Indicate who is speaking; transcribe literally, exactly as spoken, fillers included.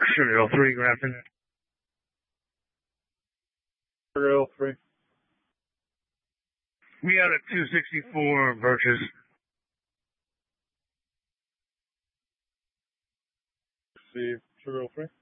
Speaker 1: Sugar Hill three, Grafton.
Speaker 2: Sugar Hill three.
Speaker 1: We out at two sixty-four Birches.
Speaker 2: See, Sugar Hill three.